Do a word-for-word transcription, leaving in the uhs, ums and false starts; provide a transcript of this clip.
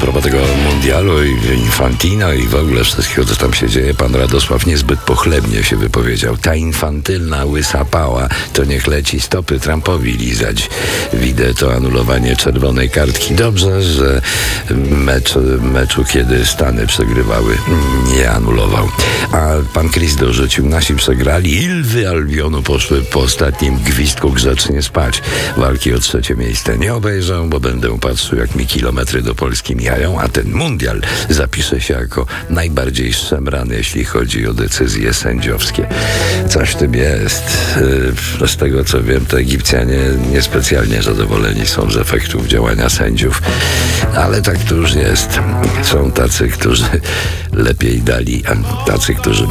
propos tego mundialu i Infantino i w ogóle wszystkiego, co tam się dzieje, pan Radosław niezbyt pochlebnie się wypowiedział. Ta infantylna łysa pała to niech leci stopy Trumpowi lizać. Widzę to anulowanie czerwonej kartki. Dobrze, że mecz, meczu, kiedy Stany przegrywały, nie anulował. A pan Chris dorzucił, nasi przegrali i lwy Albionu poszły po ostatnim gwizdku grzecznie spać. Walki o trzecie miejsce nie obejrzą, bo będę patrzył, jak mi kilometry do Polski mijają, a ten mundial zapisze się jako najbardziej szemrany, jeśli chodzi o decyzje sędziowskie. Coś w tym jest. Z tego, co wiem, to Egipcjanie niespecjalnie zadowoleni są z efektów działania sędziów, ale tak to już jest. Są tacy, którzy lepiej dali, a tacy, którzy